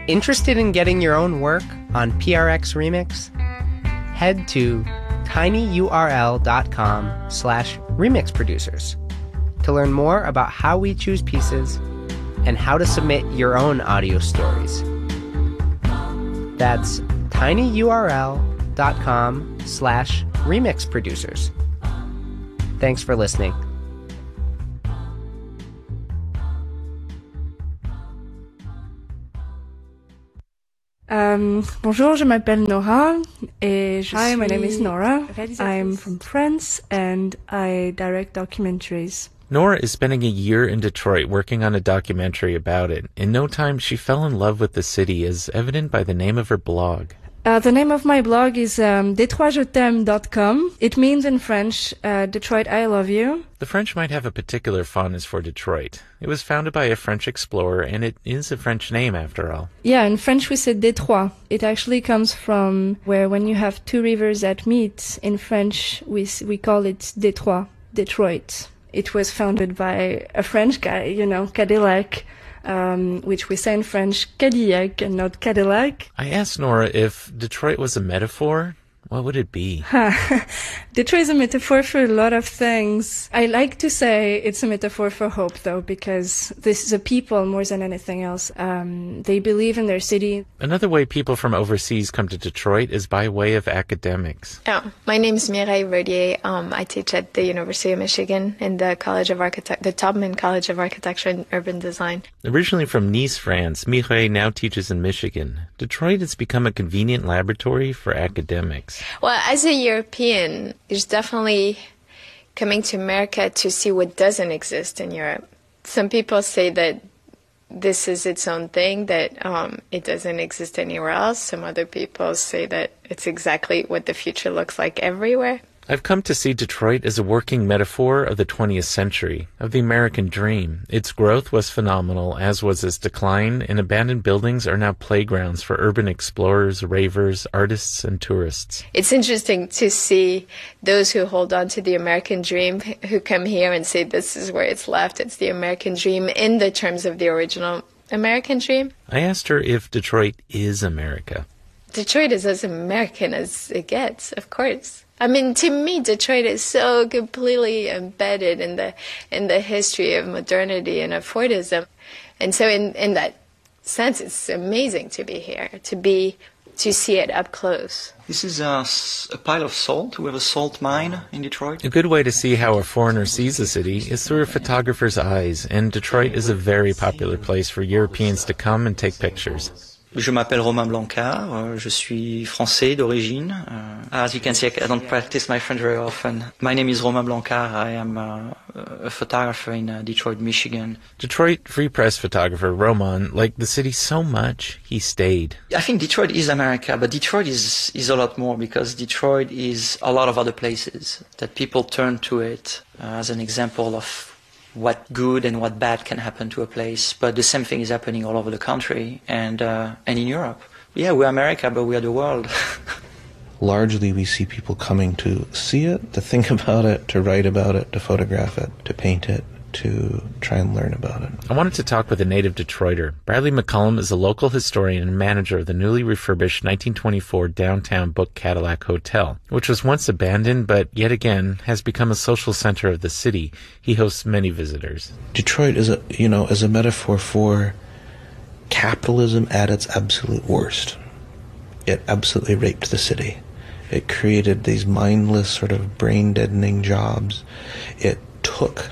Interested in getting your own work on PRX Remix? Head to tinyurl.com/remixproducers to learn more about how we choose pieces and how to submit your own audio stories. That's tinyurl.com/remixproducers. Thanks for listening. Bonjour, je m'appelle Nora. Hi, my name is Nora. I'm from France and I direct documentaries. Nora is spending a year in Detroit working on a documentary about it. In no time, she fell in love with the city, as evident by the name of her blog. The name of my blog is DetroitJeTaime.com. It means in French, Detroit, I love you. The French might have a particular fondness for Detroit. It was founded by a French explorer, and it is a French name after all. Yeah, in French we say Détroit. It actually comes from where when you have two rivers that meet, in French we call it Détroit, Detroit. It was founded by a French guy, Cadillac. Which we say in French, Cadillac and not Cadillac. I asked Nora if Detroit was a metaphor. What would it be? Detroit is a metaphor for a lot of things. I like to say it's a metaphor for hope, though, because this is a people more than anything else. They believe in their city. Another way people from overseas come to Detroit is by way of academics. Oh, my name is Mireille Verdier. I teach at the University of Michigan in the the Taubman College of Architecture and Urban Design. Originally from Nice, France, Mireille now teaches in Michigan. Detroit has become a convenient laboratory for academics. Well, as a European, there's definitely coming to America to see what doesn't exist in Europe. Some people say that this is its own thing, that it doesn't exist anywhere else. Some other people say that it's exactly what the future looks like everywhere. I've come to see Detroit as a working metaphor of the 20th century, of the American dream. Its growth was phenomenal, as was its decline, and abandoned buildings are now playgrounds for urban explorers, ravers, artists, and tourists. It's interesting to see those who hold on to the American dream, who come here and say this is where it's left. It's the American dream in the terms of the original American dream. I asked her if Detroit is America. Detroit is as American as it gets, of course. I mean, to me, Detroit is so completely embedded in the history of modernity and of Fordism. And so in that sense, it's amazing to be here, to see it up close. This is a pile of salt. We have a salt mine in Detroit. A good way to see how a foreigner sees the city is through a photographer's eyes, and Detroit is a very popular place for Europeans to come and take pictures. Je m'appelle Romain Blancard. Je suis français d'origine. As you can see, I don't practice my French very often. My name is Romain Blancard. I am a photographer in Detroit, Michigan. Detroit Free Press photographer Roman liked the city so much, he stayed. I think Detroit is America, but Detroit is a lot more, because Detroit is a lot of other places that people turn to it as an example of what good and what bad can happen to a place. But the same thing is happening all over the country and in Europe. Yeah, we're America, but we are the world. Largely, we see people coming to see it, to think about it, to write about it, to photograph it, to paint it, to try and learn about it. I wanted to talk with a native Detroiter. Bradley McCullum is a local historian and manager of the newly refurbished 1924 downtown Book Cadillac Hotel, which was once abandoned but yet again has become a social center of the city. He hosts many visitors. Detroit is a metaphor for capitalism at its absolute worst. It absolutely raped the city. It created these mindless sort of brain-deadening jobs. It took.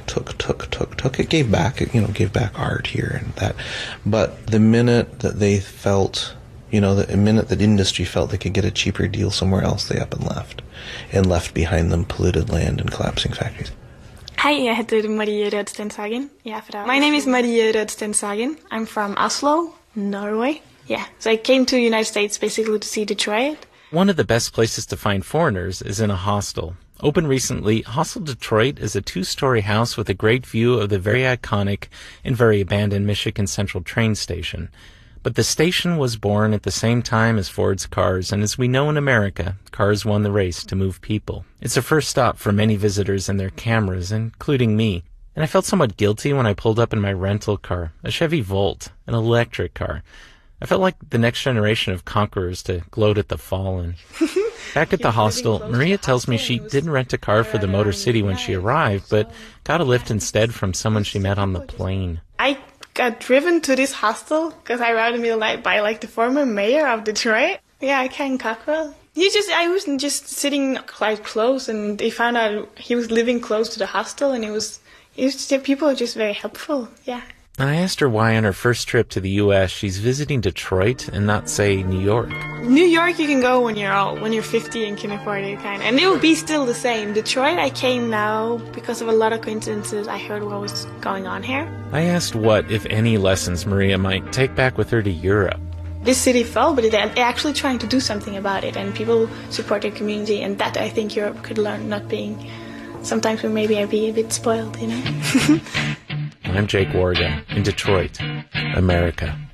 It gave back, gave back art here and that. But the minute that they felt, the minute that industry felt they could get a cheaper deal somewhere else, they up and left behind them polluted land and collapsing factories. Hi, jeg heter Marie Rødstenshagen. My name is Marie Rødstenshagen. I'm from Oslo, Norway. Yeah, so I came to the United States basically to see Detroit. One of the best places to find foreigners is in a hostel. Opened recently, Hostel Detroit is a 2-story house with a great view of the very iconic and very abandoned Michigan Central train station. But the station was born at the same time as Ford's cars, and as we know in America, cars won the race to move people. It's a first stop for many visitors and their cameras, including me. And I felt somewhat guilty when I pulled up in my rental car, a Chevy Volt, an electric car. I felt like the next generation of conquerors to gloat at the fallen. Back at the hostel, Maria tells me she didn't rent a car for the Motor City when she arrived, but got a lift instead from someone she met on the plane. I got driven to this hostel because I arrived in the middle of the night by like the former mayor of Detroit. Yeah, Ken Cockrell. I was just sitting quite close, and they found out he was living close to the hostel, and people are just very helpful. Yeah. I asked her why on her first trip to the U.S. she's visiting Detroit and not, say, New York. New York you can go when you're 50 and can afford it, and it will be still the same. Detroit I came now because of a lot of coincidences. I heard what was going on here. I asked what, if any, lessons Maria might take back with her to Europe. This city fell, but they're actually trying to do something about it, and people support their community, and that I think Europe could learn, not being... Sometimes we maybe be a bit spoiled, you know? I'm Jake Warga in Detroit, America.